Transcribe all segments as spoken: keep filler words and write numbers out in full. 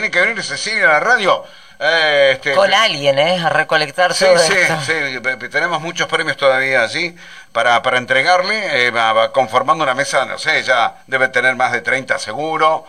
tiene que venir Cecilia a la radio. Eh, este, Con alguien, ¿eh? A recolectar sí, todo sí, esto. sí, tenemos muchos premios todavía allí para, para entregarle, eh, va, va conformando una mesa, no sé, ya debe tener más de treinta seguro,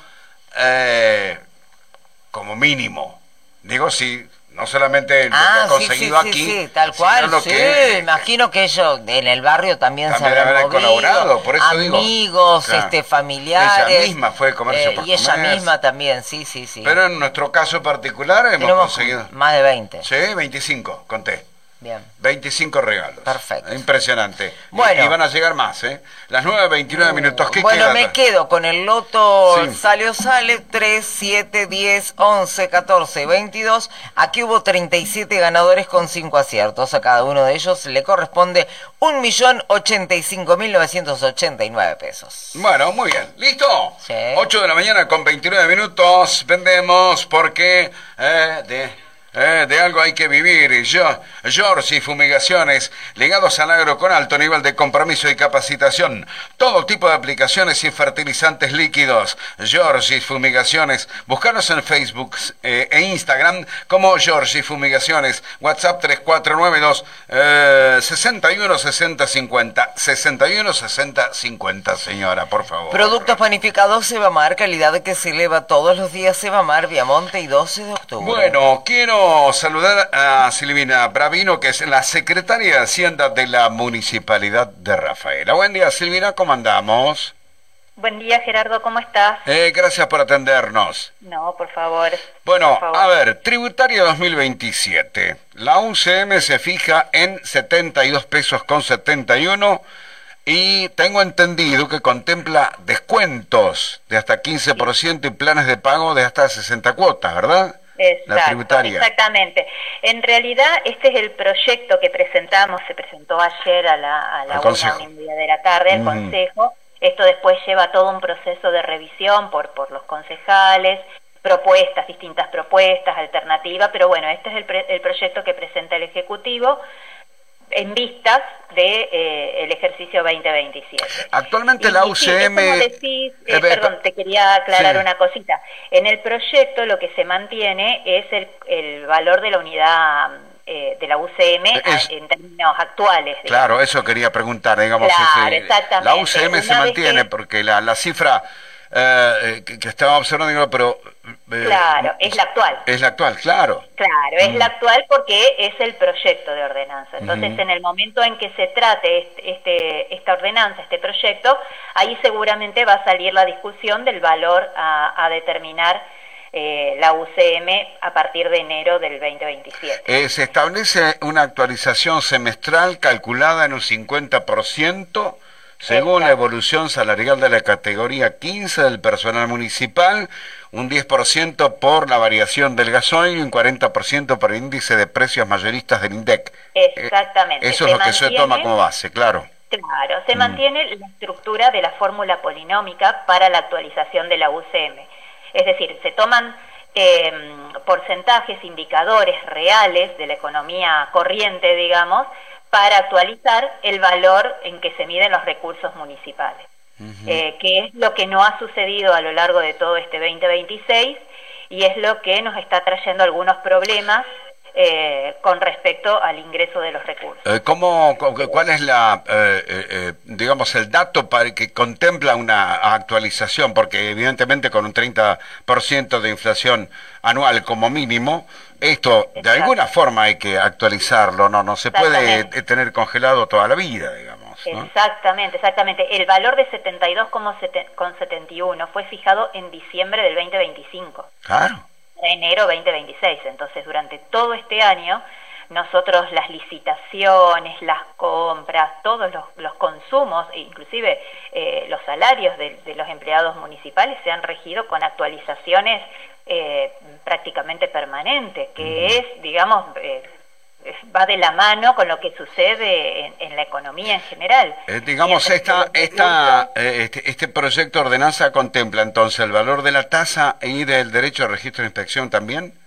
eh, como mínimo. Digo, sí, no solamente lo Ah, que ha sí, conseguido sí, aquí, sí, sí, tal sino cual, lo sí, que, imagino que ellos en el barrio también, también se habrán habrán movido, colaborado, por eso digo, amigos, claro, este, ella familiares, misma fue de comercio eh, por y ella comercio. misma también, sí, sí, sí. Pero en nuestro caso particular hemos Tenemos conseguido... más de veinte. Sí, veinticinco, conté. Bien. veinticinco regalos. Perfecto. Impresionante. Bueno. Y, y van a llegar más, ¿eh? Las nueve veintinueve minutos. ¿Qué Bueno, queda? me quedo con el loto Sí. sale o sale tres, siete, diez, once, catorce, veintidós. Aquí hubo treinta y siete ganadores con cinco aciertos. A cada uno de ellos le corresponde un millón ochenta y cinco mil novecientos ochenta y nueve pesos. Bueno, muy bien. ¿Listo? Sí. ocho de la mañana con veintinueve minutos. Vendemos porque eh, de... Eh, de algo hay que vivir. Yo, Giorgi Fumigaciones, ligados al agro con alto nivel de compromiso y capacitación. Todo tipo de aplicaciones y fertilizantes líquidos. Giorgi Fumigaciones. Buscaros en Facebook eh, e Instagram como Giorgi Fumigaciones. WhatsApp tres cuatro nueve dos eh, sesenta y uno sesenta cincuenta. sesenta y uno sesenta cincuenta, señora, por favor. Productos panificados Sebamar, calidad que se eleva todos los días. Sebamar, Viamonte y doce de octubre. Bueno, quiero saludar a Silvina Bravino, que es la secretaria de Hacienda de la Municipalidad de Rafaela. Buen día, Silvina, ¿cómo andamos? Buen día, Gerardo, ¿cómo estás? Eh, gracias por atendernos. No, por favor. Bueno, por favor. a ver, tributaria dos mil veintisiete. La U C M se fija en setenta y dos pesos con setenta y uno y tengo entendido que contempla descuentos de hasta quince por ciento y planes de pago de hasta sesenta cuotas, ¿verdad? Exacto, La tributaria. Exactamente. En realidad, este es el proyecto que presentamos, se presentó ayer a la, a la una, una y media de la tarde al Mm. Consejo. Esto después lleva todo un proceso de revisión por, por los concejales, propuestas, distintas propuestas, alternativas, pero bueno, este es el, pre- el proyecto que presenta el Ejecutivo en vistas de eh, el ejercicio veinte veintisiete. Actualmente Y, la y U C M... Sí, como decís, eh, eh, perdón, te quería aclarar sí. una cosita. En el proyecto lo que se mantiene es el, el valor de la unidad eh, de la U C M Es- a- en términos actuales. digamos. Claro, eso quería preguntar, digamos, Claro, si- exactamente. la U C M se Una vez mantiene, que- porque la, la cifra eh, eh, que, que estaba observando, digo, pero... eh, Claro, es la actual. Es la actual, claro. Claro, es Mm. la actual porque es el proyecto de ordenanza. Entonces, Ujú. en el momento en que se trate este, este, esta ordenanza, este proyecto, ahí seguramente va a salir la discusión del valor a, a determinar eh, la U C M a partir de enero del veinte veintisiete. Eh, se establece una actualización semestral calculada en un cincuenta por ciento según la Exacto. evolución salarial de la categoría quince del personal municipal, un diez por ciento por la variación del gasoil y un cuarenta por ciento por el índice de precios mayoristas del INDEC. Exactamente. Eh, eso Se es lo que se mantiene- toma como base, claro. Claro, se Mm. mantiene la estructura de la fórmula polinómica para la actualización de la U C M. Es decir, se toman eh, porcentajes, indicadores reales de la economía corriente, digamos, para actualizar el valor en que se miden los recursos municipales. Ujú. Eh, que es lo que no ha sucedido a lo largo de todo este veinte veintiséis y es lo que nos está trayendo algunos problemas eh, con respecto al ingreso de los recursos. Eh, ¿cómo, cu- ¿Cuál es la, eh, eh, eh, digamos, el dato para que contempla una actualización? Porque evidentemente con un treinta por ciento de inflación anual como mínimo, esto de Exacto. alguna forma hay que actualizarlo, no, no se puede Exactamente. eh, tener congelado toda la vida, digamos, ¿no? Exactamente, exactamente. El valor de setenta y dos coma setenta y uno fue fijado en diciembre del veinte veinticinco. Claro. Enero veinte veintiséis. Entonces, durante todo este año, nosotros las licitaciones, las compras, todos los, los consumos, e inclusive eh, los salarios de, de los empleados municipales se han regido con actualizaciones eh, prácticamente permanentes, que es, digamos, eh, va de la mano con lo que sucede en, en la economía en general. Eh, digamos, Mientras esta, que los esta, recursos- eh, este, este proyecto de ordenanza contempla entonces el valor de la tasa y del derecho de registro de inspección también.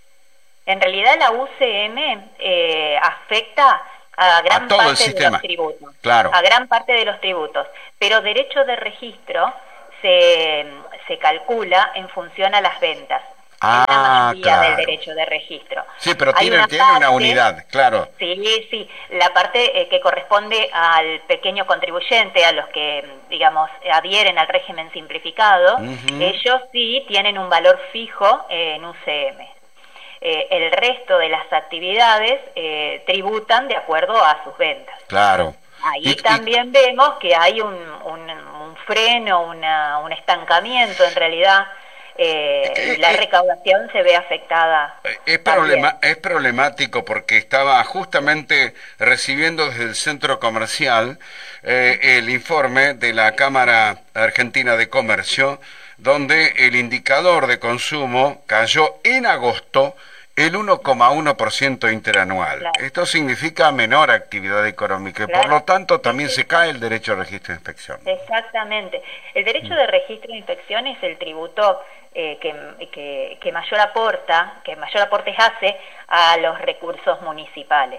En realidad la U C M eh, afecta a gran A todo el parte de sistema. los tributos, Claro. a gran parte de los tributos, pero derecho de registro se, se calcula en función a las ventas. Ah, en la mayoría claro. del derecho de registro. Sí, pero Hay tiene, una tiene una parte- unidad, claro. Sí, sí, la parte eh, que corresponde al pequeño contribuyente, a los que, digamos, adhieren al régimen simplificado, Ujú. ellos sí tienen un valor fijo eh, en U C M. Eh, el resto de las actividades eh, tributan de acuerdo a sus ventas. Claro. Ahí Y- y- también vemos que hay un, un, un freno, una, un estancamiento en realidad, eh, Eh, y la eh, recaudación se ve afectada. Es, también. problema, es problemático porque estaba justamente recibiendo desde el centro comercial eh, el informe de la Cámara Argentina de Comercio, donde el indicador de consumo cayó en agosto el uno coma uno por ciento interanual. Claro. Esto significa menor actividad económica y por Claro. lo tanto también Sí, sí, se cae el derecho al registro de inspección. Exactamente. El derecho de registro de inspección es el tributo eh, que, que, que mayor aporta, que mayor aportes hace a los recursos municipales.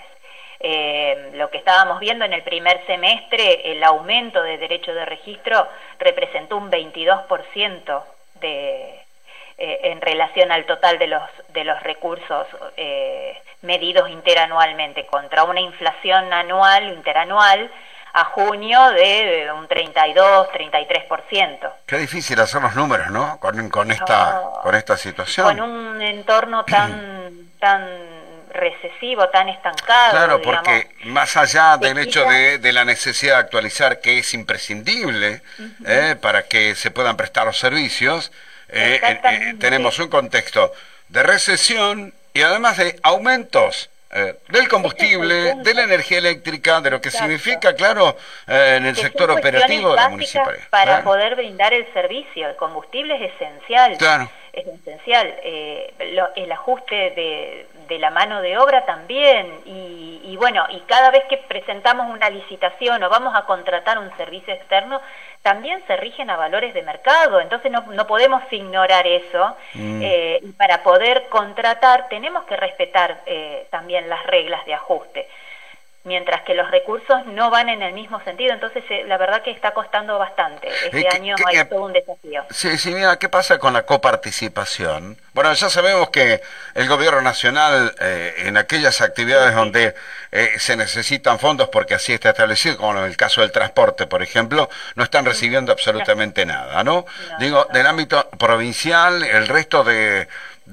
Eh, lo que estábamos viendo en el primer semestre, el aumento de derecho de registro representó un veintidós por ciento de, eh, en relación al total de los, de los recursos eh, medidos interanualmente, contra una inflación anual, interanual, a junio de un treinta y dos, treinta y tres por ciento. Qué difícil hacer los números, ¿no? Con, con, esta, No, con esta situación. Con un entorno tan, tan recesivo, tan estancado. Claro, digamos, porque más allá del te hecho quita- de, de la necesidad de actualizar, que es imprescindible eh, para que se puedan prestar los servicios, eh, eh, Exactamente. eh, tenemos un contexto de recesión y además de aumentos eh, del combustible, Ese es el punto. de la energía eléctrica, de lo que Exacto. significa, claro, eh, en el que sector son operativo de la cuestiones municipalidad. básicas para Claro. poder brindar el servicio. El combustible es esencial. Claro. Es esencial. Eh, lo- el ajuste de, de la mano de obra también. Y, y bueno, y cada vez que presentamos una licitación o vamos a contratar un servicio externo, también se rigen a valores de mercado. Entonces no, no podemos ignorar eso. Mm. Eh, y para poder contratar tenemos que respetar eh, también las reglas de ajuste. Mientras que los recursos no van en el mismo sentido, entonces eh, la verdad que está costando bastante. Este Eh, ¿qué- año qué- hay eh, todo un desafío. Sí, sí, mira, ¿qué pasa con la coparticipación? Bueno, ya sabemos que el gobierno nacional, eh, en aquellas actividades Sí, sí. donde eh, se necesitan fondos, porque así está establecido, como en el caso del transporte, por ejemplo, no están recibiendo absolutamente nada, ¿no? No, Digo, no. del ámbito provincial, el resto de,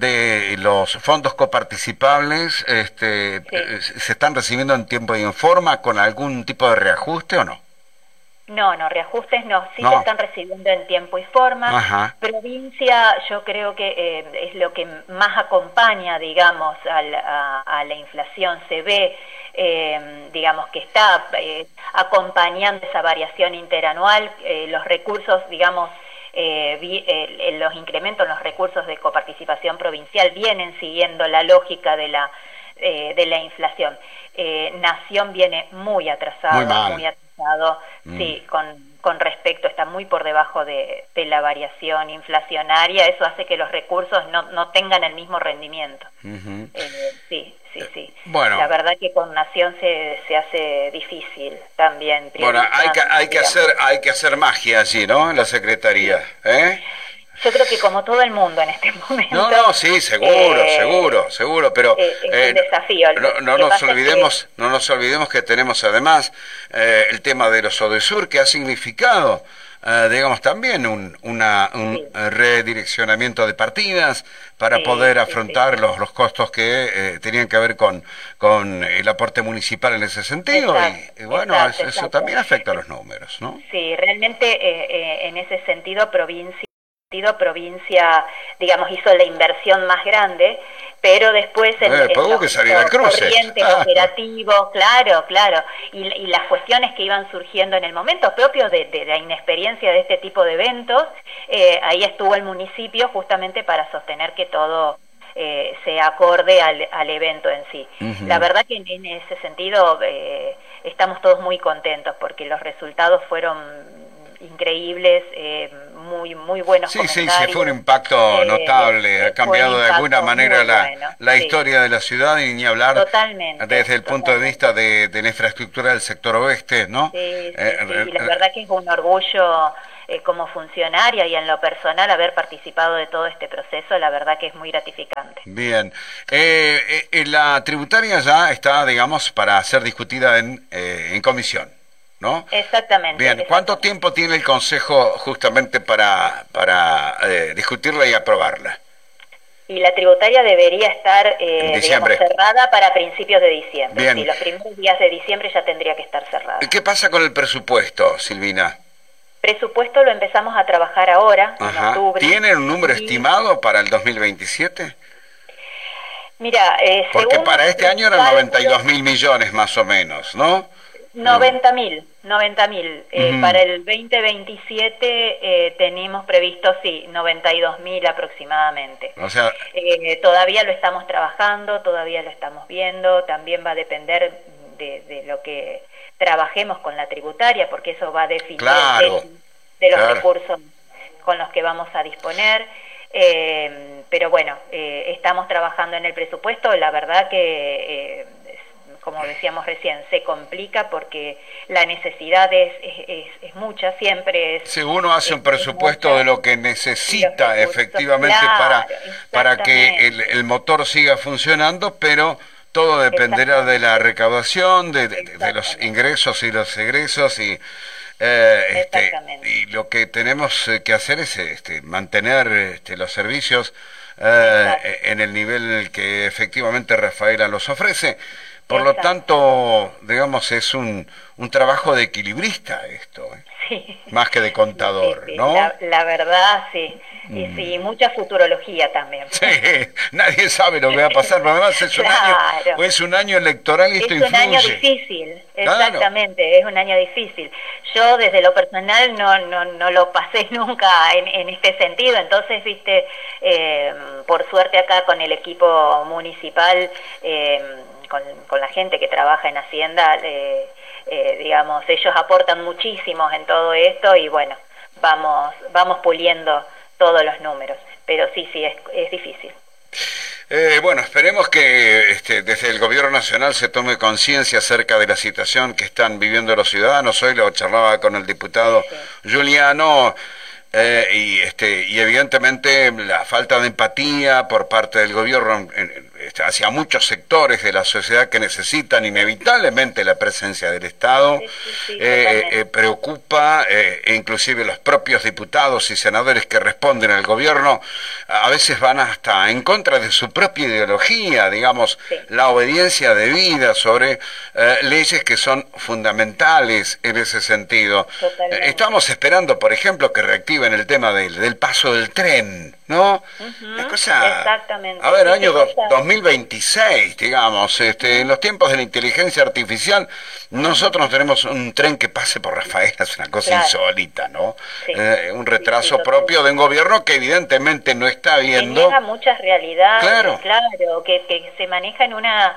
de los fondos coparticipables, este, Sí. eh, ¿se están recibiendo en tiempo y en forma con algún tipo de reajuste o no? No, no, reajustes no, sí No. se están recibiendo en tiempo y forma. Ajá. Provincia yo creo que eh, es lo que más acompaña, digamos, al- a, a la inflación. Se ve, eh, digamos, que está eh, acompañando esa variación interanual, eh, los recursos, digamos, eh, vi- eh, los incrementos en los recursos de coparticipación provincial vienen siguiendo la lógica de la, eh, de la inflación. Eh, Nación viene muy atrasado, Muy mal. muy atrasado, Mm. sí, con, con respecto, está muy por debajo de, de la variación inflacionaria, eso hace que los recursos no, no tengan el mismo rendimiento. Ujú. Eh, sí, sí, sí. bueno. La verdad que con Nación se, se hace difícil también. Bueno, hay que, hay que digamos. hacer, hay que hacer magia allí, ¿no? En la Secretaría, ¿eh? Yo creo que como todo el mundo en este momento. No, no, sí, seguro, eh, seguro, seguro, pero eh, es eh, un desafío. no, Lo no que nos pasa es olvidemos, no nos olvidemos que tenemos además eh, el tema de los ODESUR, que ha significado, eh, digamos, también un, una, un Sí. eh, redireccionamiento de partidas para Sí, poder sí, afrontar sí. Los, los costos que eh, tenían que ver con, con el aporte municipal en ese sentido, Exacto, y, y bueno, exacto, eso, eso exacto. también afecta a los números, ¿no? Sí, realmente eh, eh, en ese sentido provincia, provincia, digamos, hizo la inversión más grande, pero después en, Eh, en pues hubo los- que salir al los cruce. corrientes Ah. operativos, claro, claro, y, y las cuestiones que iban surgiendo en el momento propio de, de la inexperiencia de este tipo de eventos, eh, ahí estuvo el municipio justamente para sostener que todo eh, se acorde al, al evento en sí. Ujú. La verdad que en, en ese sentido eh, estamos todos muy contentos porque los resultados fueron increíbles, eh, muy muy buenos Sí, sí, comentarios. sí, fue un impacto Eh, notable, fue ha cambiado un de alguna impacto manera muy la, bueno, la sí. historia de la ciudad y ni hablar Totalmente, desde el punto de totalmente. vista de, de la infraestructura del sector oeste, ¿no? Sí, sí, Eh, sí, eh, y la eh, verdad que es un orgullo eh, como funcionaria y en lo personal haber participado de todo este proceso, la verdad que es muy gratificante. Bien. Eh, eh, la tributaria ya está, digamos, para ser discutida en, eh, en comisión, ¿no? Exactamente. Bien. Exactamente. ¿Cuánto tiempo tiene el Consejo justamente para, para eh, discutirla y aprobarla? Y la tributaria debería estar eh, digamos, cerrada para principios de diciembre. Bien. Sí, los primeros días de diciembre ya tendría que estar cerrada. ¿Qué pasa con el presupuesto, Silvina? Presupuesto lo empezamos a trabajar ahora, Ajá. en octubre. ¿Tienen un número y... estimado para el dos mil veintisiete? Mira, eh, porque para este año eran noventa y dos mil millones más o menos, ¿no? noventa mil, noventa mil. Eh, uh-huh. Para el veinte veintisiete eh, tenemos previsto, sí, noventa y dos mil aproximadamente. O sea, eh, todavía lo estamos trabajando, todavía lo estamos viendo, también va a depender de, de lo que trabajemos con la tributaria, porque eso va a definir claro, de, de los claro. recursos con los que vamos a disponer. Eh, pero bueno, eh, estamos trabajando en el presupuesto, la verdad que... Eh, como decíamos recién, se complica porque la necesidad es, es, es mucha, siempre es... Si uno hace un presupuesto mucha, de lo que necesita recursos, efectivamente claro, para, para que el, el motor siga funcionando, pero todo dependerá de la recaudación, de, de, de los ingresos y los egresos, y, eh, este, y lo que tenemos que hacer es este, mantener este, los servicios eh, en el nivel en el que efectivamente Rafaela los ofrece. Por Exacto. lo tanto, digamos, es un, un trabajo de equilibrista esto, ¿eh? Sí. Más que de contador, sí, sí. ¿no? La, la verdad, sí. Y mm. sí, mucha futurología también. Sí, nadie sabe lo que va a pasar, pero además es un, claro. año, es un año electoral y esto influye. Es un influye. año difícil, exactamente, claro. Es un año difícil. Yo desde lo personal no, no, no lo pasé nunca en, en este sentido, entonces, viste, eh, por suerte acá con el equipo municipal... Eh, Con, con la gente que trabaja en Hacienda, eh, eh, digamos, ellos aportan muchísimo en todo esto y bueno, vamos vamos puliendo todos los números, pero sí, sí, es, es difícil. Eh, bueno, esperemos que este, desde el Gobierno Nacional se tome conciencia acerca de la situación que están viviendo los ciudadanos. Hoy lo charlaba con el diputado sí. Juliano, eh, y, este, y evidentemente la falta de empatía por parte del gobierno en, hacia muchos sectores de la sociedad que necesitan inevitablemente la presencia del Estado, sí, sí, sí, eh, eh, preocupa, eh, e inclusive los propios diputados y senadores que responden al gobierno a veces van hasta en contra de su propia ideología, digamos, sí. la obediencia debida sobre eh, leyes que son fundamentales en ese sentido. Eh, estamos esperando, por ejemplo, que reactiven el tema del, del paso del tren, ¿no? Uh-huh. La cosa, exactamente. A ver, año do, dos mil veintiséis, digamos, este, en los tiempos de la inteligencia artificial, nosotros tenemos un tren que pase por Rafaela, es una cosa claro. insólita, ¿no? Sí. Eh, un retraso sí, sí, propio de un gobierno que evidentemente no está viendo... Que niega muchas realidades, claro, claro que, que se maneja en una...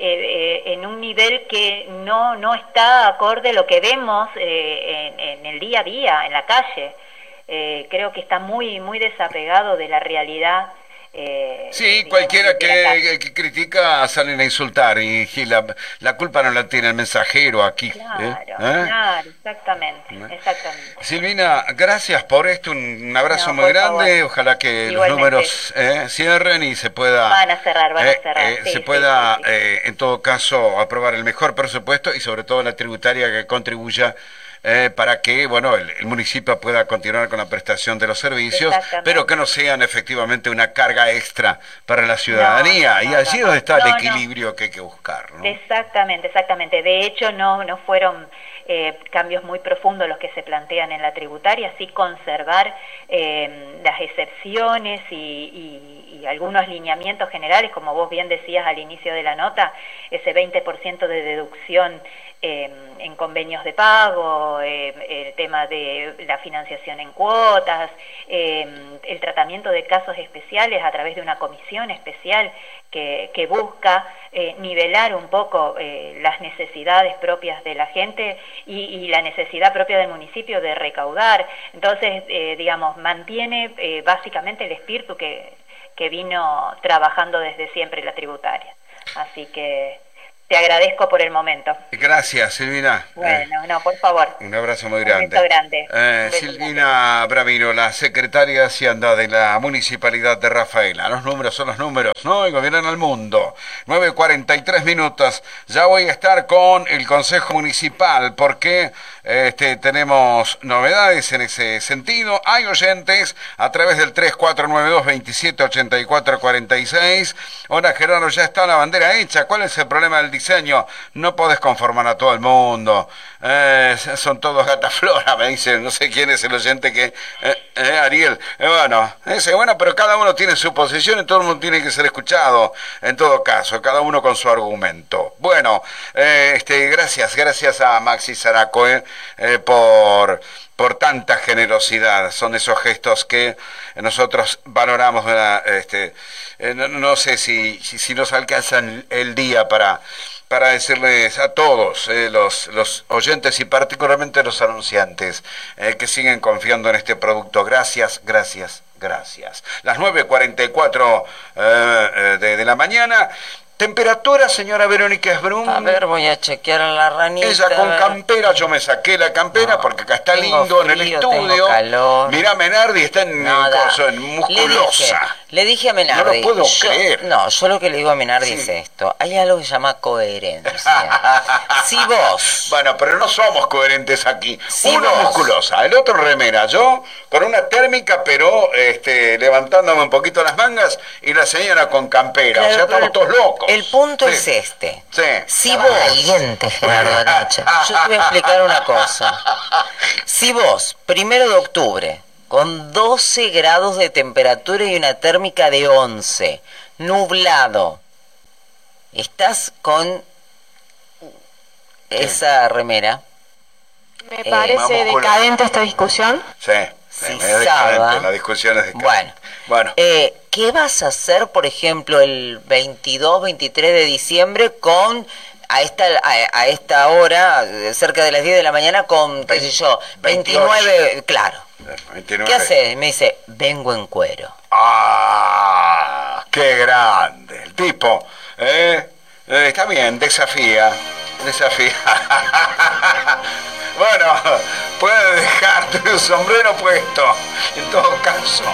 Eh, eh, en un nivel que no, no está acorde a lo que vemos eh, en, en el día a día, en la calle. Eh, creo que está muy muy desapegado de la realidad. Eh, sí, digamos, cualquiera que, que critica salen a insultar y, y la, la culpa no la tiene el mensajero aquí. Claro, ¿eh? ¿Eh? claro, exactamente, ¿Eh? exactamente. Silvina, gracias por esto, un abrazo no, muy grande, favor. Ojalá que Igualmente. los números eh, cierren y se pueda... Van a cerrar, van eh, a cerrar. Eh, sí, se sí, pueda, sí, sí. Eh, en todo caso, aprobar el mejor presupuesto y sobre todo la tributaria que contribuya Eh, para que bueno el, el municipio pueda continuar con la prestación de los servicios, pero que no sean efectivamente una carga extra para la ciudadanía. No, no, y allí es donde está no, el equilibrio no. que hay que buscar, ¿no? Exactamente, exactamente. De hecho, no, no fueron eh, cambios muy profundos los que se plantean en la tributaria, sí conservar eh, las excepciones y, y, y algunos lineamientos generales, como vos bien decías al inicio de la nota, ese veinte por ciento de deducción Eh, en convenios de pago, eh, el tema de la financiación en cuotas, eh, el tratamiento de casos especiales a través de una comisión especial que, que busca eh, nivelar un poco eh, las necesidades propias de la gente y, y la necesidad propia del municipio de recaudar. Entonces, eh, digamos, mantiene eh, básicamente el espíritu que, que vino trabajando desde siempre la tributaria. Así que te agradezco por el momento. Gracias, Silvina. Bueno, eh, no, por favor. Un abrazo muy Un grande. beso grande. Eh, Silvina Bravino, la secretaria de Hacienda de la Municipalidad de Rafaela. Los números son los números, ¿no? Y gobiernan al mundo. nueve cuarenta y tres minutos. Ya voy a estar con el Consejo Municipal porque este, tenemos novedades en ese sentido. Hay oyentes a través del tres cuatro nueve dos, veintisiete ochenta y cuatro cuarenta y seis. Hola, Gerardo, ya está la bandera hecha. ¿Cuál es el problema del diseño? No podés conformar a todo el mundo. Eh, son todos gata flora, me dicen. No sé quién es el oyente que... Eh, eh, Ariel. Eh, bueno, ese, bueno, pero cada uno tiene su posición y todo el mundo tiene que ser escuchado. En todo caso, cada uno con su argumento. Bueno, eh, este, gracias, gracias a Maxi Zaraco eh, eh, por... por tanta generosidad. Son esos gestos que nosotros valoramos. Este, eh, no, no sé si, si, si nos alcanzan el día para, para decirles a todos eh, los, los oyentes y particularmente los anunciantes eh, que siguen confiando en este producto. Gracias, gracias, gracias. Las nueve cuarenta y cuatro eh, de, de la mañana. Temperatura, señora Verónica Esbrum. A ver, voy a chequear a la ranita. Ella con campera, yo me saqué la campera no, porque acá está lindo frío, en el estudio. Calor. Mirá, Menardi está en, no, coso, en musculosa. Le dije, le dije a Menardi. No lo puedo yo, creer. No, yo lo que le digo a Menardi sí. es esto. Hay algo que se llama coherencia. Si vos... Bueno, pero no somos coherentes aquí. Si Uno vos, musculosa, el otro remera. Yo con una térmica, pero este, levantándome un poquito las mangas y la señora con campera. Claro, o sea, estamos todos locos. El punto sí. es este. Sí. Si vos, Gerardo Aracha, yo te voy a explicar una cosa. Si vos, primero de octubre, con doce grados de temperatura y una térmica de once, nublado, estás con esa remera. Me parece eh, decadente esta discusión. Sí. Si sí Saba, la discusión es decadente. Bueno, bueno. Eh, ¿qué vas a hacer, por ejemplo, el veintidós, veintitrés de diciembre con a esta a, a esta hora, cerca de las diez de la mañana, con, qué sé yo, veintinueve, claro. veintinueve. ¿Qué haces? Me dice, vengo en cuero. ¡Ah! ¡Qué grande! El tipo, ¿eh? eh está bien, desafía. Desafía. Bueno, puedes dejarte el sombrero puesto, en todo caso.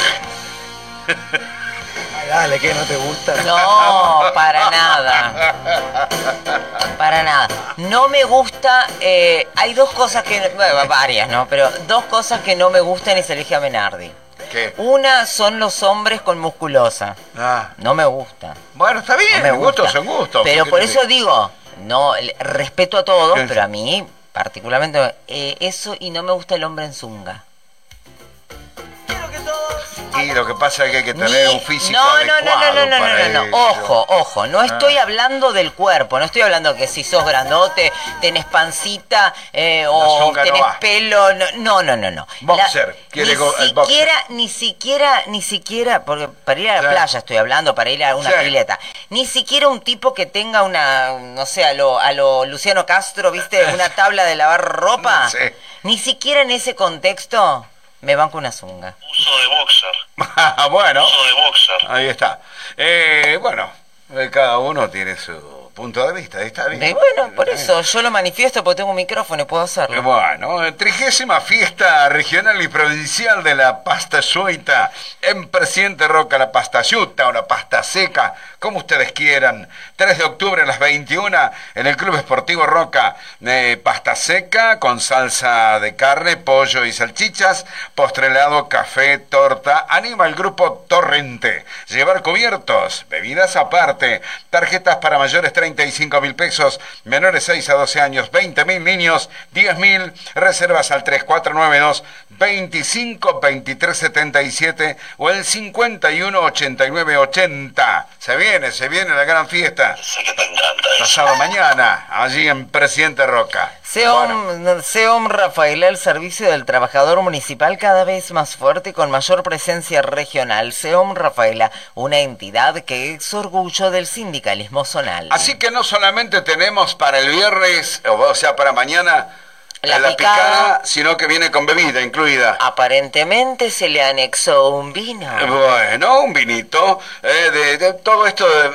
Ay, dale, ¿qué no te gusta? No, para nada. Para nada. No me gusta, eh, hay dos cosas que, bueno, varias, ¿no? Pero dos cosas que no me gustan y se elige a Menardi. ¿Qué? Una son los hombres con musculosa. Ah. No me gusta. Bueno, está bien, no me gustos son gustos. Pero por eso digo, no, respeto a todos, ¿Qué? pero a mí... particularmente eh, eso, y no me gusta el hombre en zunga. Y lo que pasa es que hay que tener Ni... un físico no, adecuado no, no, no, no, no, no, no, no. Ojo, ojo, no estoy ah. hablando del cuerpo, no estoy hablando que si sos grandote, tenés pancita eh, o tenés no pelo, no, no, no, no. Boxer, la, quiere ni go, el siquiera, boxer. ni siquiera, ni siquiera, porque para ir a la sí. playa estoy hablando, para ir a una sí. pileta, ni siquiera un tipo que tenga una, no sé, a lo, a lo Luciano Castro, ¿viste? Una tabla de lavar ropa, sí. ni siquiera en ese contexto... me banco una zunga. Uso de boxer. Bueno. Uso de boxer. Ahí está. Eh, bueno, cada uno tiene su punto de vista. Está bien. Y bueno, por eso yo lo manifiesto porque tengo un micrófono y puedo hacerlo. Bueno, trigésima fiesta regional y provincial de la pasta suelta en Presidente Roca, la pasta yuta o la pasta seca, como ustedes quieran. tres de octubre a las veintiuna en el Club Esportivo Roca. Eh, pasta seca con salsa de carne, pollo y salchichas, postre helado, café, torta. Anima el grupo Torrente. Llevar cubiertos, bebidas aparte, tarjetas para mayores treinta y cinco mil pesos, menores seis a doce años, veinte mil, niños diez mil, reservas al tres cuatro nueve dos, veinticinco, veintitrés setenta y siete o el cincuenta y uno, ochenta y nueve, ochenta. Se viene, se viene la gran fiesta. Sé que te encanta eso. Pasado mañana, allí en Presidente Roca. SEOM, bueno. SEOM Rafaela, el servicio del trabajador municipal cada vez más fuerte y con mayor presencia regional. SEOM Rafaela, una entidad que es orgullo del sindicalismo zonal. Así que no solamente tenemos para el viernes, o sea, para mañana, la, la picada, picada, sino que viene con bebida incluida. Aparentemente se le anexó un vino. Bueno, un vinito. Eh, de, de todo esto de,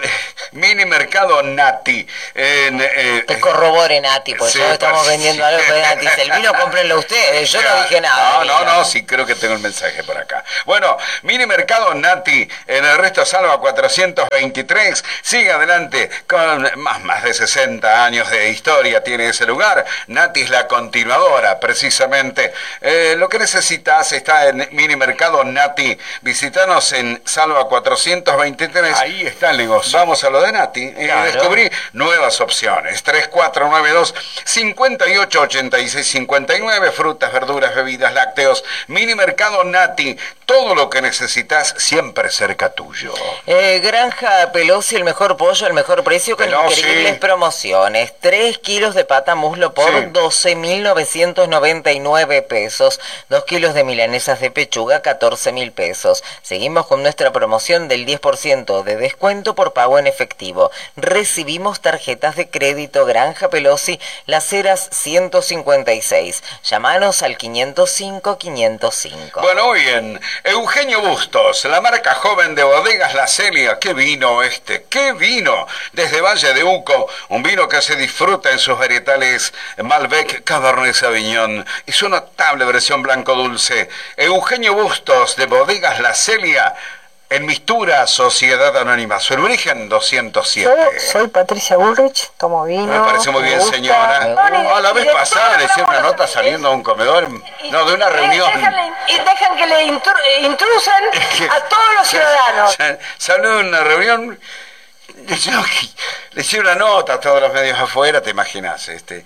Mini Mercado Nati. En, eh, Te corrobore, Nati, porque sí, ya estamos parece, vendiendo sí. algo que Nati dice, el vino cómprenlo ustedes, yo no dije nada. No, no, no, sí creo que tengo el mensaje por acá. Bueno, Mini Mercado Nati en el Resto Salva cuatrocientos veintitrés, sigue adelante con más, más de sesenta años de historia tiene ese lugar. Nati es la continuadora, precisamente. Eh, lo que necesitas está en Mini Mercado Nati. Visítanos en Salva cuatrocientos veintitrés. Ahí está el negocio. Vamos a lo de Nati. Eh, Claro. Descubrí nuevas opciones. tres cuatro nueve dos, cinco ocho, ocho seis cinco nueve. Frutas, verduras, bebidas, lácteos. Mini Mercado Nati. Todo lo que necesitas siempre cerca tuyo. Eh, Granja Pelosi, el mejor pollo, el mejor precio con Pelosi. increíbles promociones. tres kilos de pata muslo por Sí. doce mil novecientos noventa y nueve pesos. dos kilos de milanesas de pechuga, catorce mil pesos. Seguimos con nuestra promoción del diez por ciento de descuento por pago en efectivo. Recibimos tarjetas de crédito Granja Pelosi, Las Heras ciento cincuenta y seis. Llamanos al quinientos cinco, quinientos cinco. Bueno, muy bien. Eugenio Bustos, la marca joven de Bodegas La Celia. ¡Qué vino este! ¡Qué vino! Desde Valle de Uco, un vino que se disfruta en sus varietales Malbec, Cabernet Sauvignon y su notable versión blanco dulce. Eugenio Bustos, de Bodegas La Celia, en Mistura, Sociedad Anónima. Su origen, doscientos siete. Yo soy Patricia Bullrich, tomo vino. Me parece muy me bien, gusta. señora. Oh, la vez pasada le hicieron una nota saliendo a un comedor, no, de una reunión. Y dejan que le intru- intrusan a todos los ciudadanos. Salió de una reunión, le hicieron le hicieron una nota a todos los medios afuera, te imaginas, este...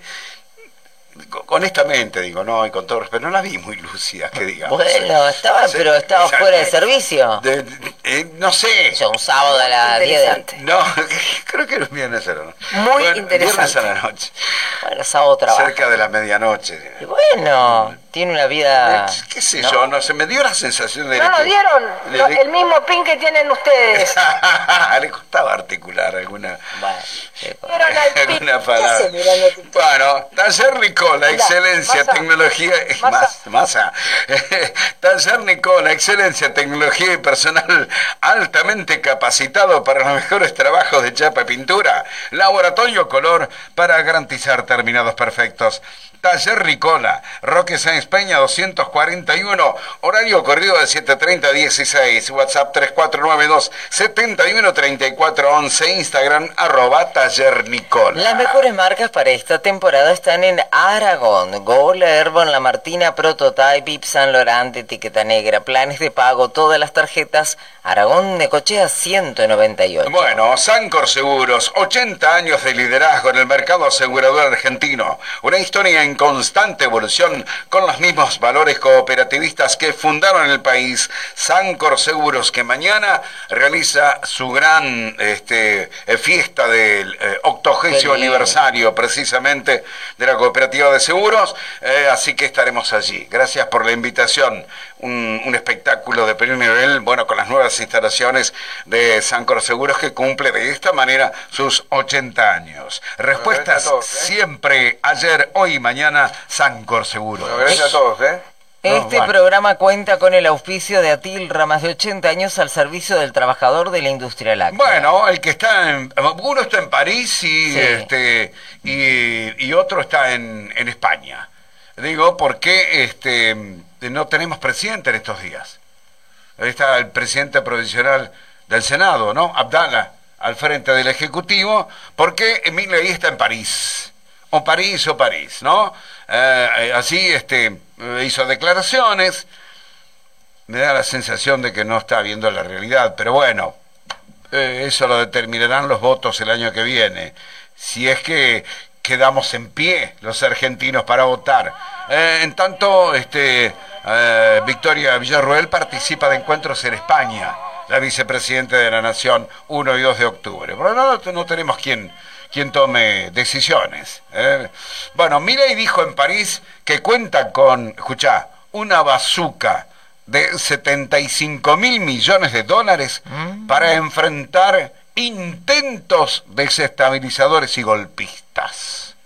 Honestamente digo, no, y con todo respeto, no la vi muy lúcida, que digamos. Bueno, estaba, Sí, pero estaba exacto. fuera de servicio. De- de- eh, no sé. O sea, un sábado a las diez de... Interesante. No, creo que era un viernes a la noche. Muy Bueno, interesante. Viernes a la noche, Bueno, sábado trabaja. cerca de la medianoche. Y bueno, tiene una vida... ¿Qué sé ¿no? yo? No sé, me dio la sensación de No nos que... dieron le- lo- le- el mismo pin que tienen ustedes. Le costaba articular alguna... Bueno, qué cosa. Dieron al pin. alguna ¿Qué palabra. hace mirando TikTok? Bueno, Taller Nicola, Mirá, excelencia, masa, tecnología, masa. más, masa. Taller Nicola, excelencia, tecnología y personal altamente capacitado para los mejores trabajos de chapa y pintura. Laboratorio color para garantizar terminados perfectos. Taller Nicola, Roque Sáenz Peña doscientos cuarenta y uno, horario corrido de siete treinta a dieciséis, WhatsApp tres cuatro nueve dos, setenta y uno treinta y cuatro once, Instagram arroba Taller Nicola. Las mejores marcas para esta temporada están en Aragón, Gola, Herbon, La Martina, Prototype, Yves Saint Laurent, Etiqueta Negra, planes de pago, todas las tarjetas, Aragón Necochea ciento noventa y ocho. Bueno, Sancor Seguros, ochenta años de liderazgo en el mercado asegurador argentino. Una historia en constante evolución con los mismos valores cooperativistas que fundaron el país. Sancor Seguros, que mañana realiza su gran este, eh, fiesta del eh, octogésimo aniversario precisamente de la cooperativa de seguros. Eh, así que estaremos allí. Gracias por la invitación. Un, un espectáculo de primer nivel, bueno, con las nuevas instalaciones de Sancor Seguros, que cumple de esta manera sus ochenta años. Respuestas Bueno, gracias a todos, ¿eh? siempre, ayer, hoy y mañana, Sancor Seguros. Bueno, gracias a todos, ¿eh? Este No, bueno. programa cuenta con el auspicio de Atilra, más de ochenta años al servicio del trabajador de la industria láctea. Bueno, el que está en... Uno está en París y, Sí. este, y, y otro está en, en España. Digo, porque este, no tenemos presidente en estos días. Ahí está el presidente provisional del Senado, ¿no? Abdala, al frente del Ejecutivo, porque Milei está en París. O París o París, ¿no? Eh, así este, hizo declaraciones. Me da la sensación de que no está viendo la realidad, pero bueno, eh, eso lo determinarán los votos el año que viene. Si es que quedamos en pie los argentinos para votar. Eh, en tanto, este, eh, Victoria Villarroel participa de encuentros en España, la vicepresidenta de la Nación, uno y dos de octubre. Pero no, no tenemos quien, quien tome decisiones. ¿eh? Bueno, Milei dijo en París que cuenta con, escuchá, una bazuca de setenta y cinco mil millones de dólares Mm. para enfrentar intentos desestabilizadores y golpistas.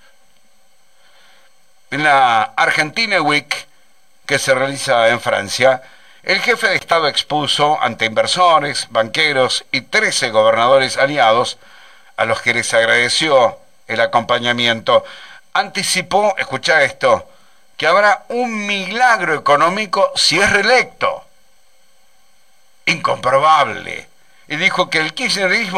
En la Argentina Week, que se realiza en Francia, el jefe de Estado expuso ante inversores, banqueros y trece gobernadores aliados a los que les agradeció el acompañamiento, anticipó, escuchá esto, que habrá un milagro económico si es reelecto. Incomprobable. Y dijo que el kirchnerismo